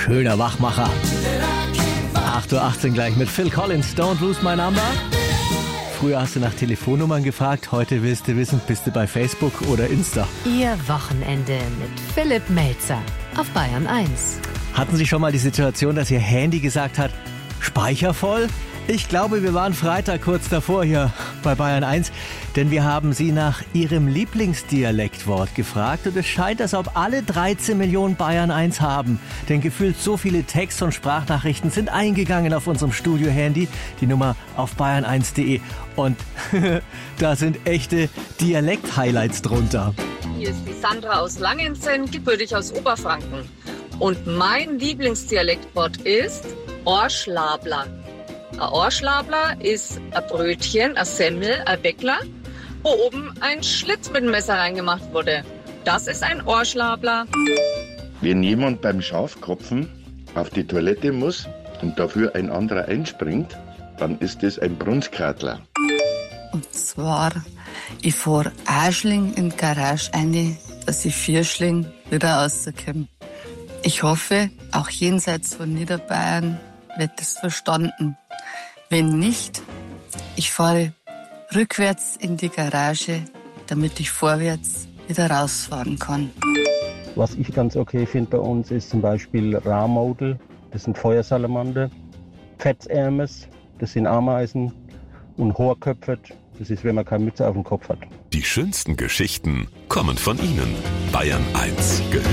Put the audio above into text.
schöner Wachmacher. 8:18 Uhr gleich mit Phil Collins, Don't Lose My Number. Früher hast du nach Telefonnummern gefragt, heute willst du wissen, bist du bei Facebook oder Insta? Ihr Wochenende mit Philipp Melzer auf Bayern 1. Hatten Sie schon mal die Situation, dass Ihr Handy gesagt hat, Speicher voll? Ich glaube, wir waren Freitag kurz davor hier bei Bayern 1, denn wir haben Sie nach Ihrem Lieblingsdialektwort gefragt und es scheint, als ob alle 13 Millionen Bayern 1 haben. Denn gefühlt so viele Text- und Sprachnachrichten sind eingegangen auf unserem Studio-Handy, die Nummer auf bayern1.de und da sind echte Dialekt-Highlights drunter. Hier ist die Sandra aus Langenzenn, gebürtig aus Oberfranken. Und mein Lieblingsdialektwort ist Ohrschlabler. Ein Ohrschlabler ist ein Brötchen, ein Semmel, ein Bäckler, wo oben ein Schlitz mit dem Messer reingemacht wurde. Das ist ein Ohrschlabler. Wenn jemand beim Schafkopfen auf die Toilette muss und dafür ein anderer einspringt, dann ist das ein Brunskatler. Und zwar, ich fahr Aschling in die Garage rein, dass ich Vierschling wieder rauskomme. Ich hoffe, auch jenseits von Niederbayern wird das verstanden. Wenn nicht, ich fahre rückwärts in die Garage, damit ich vorwärts wieder rausfahren kann. Was ich ganz okay finde bei uns ist zum Beispiel Rahmodel, das sind Feuersalamander, Fettärmes, das sind Ameisen und Hohrköpfert, das ist, wenn man keine Mütze auf dem Kopf hat. Die schönsten Geschichten kommen von Ihnen. Bayern 1.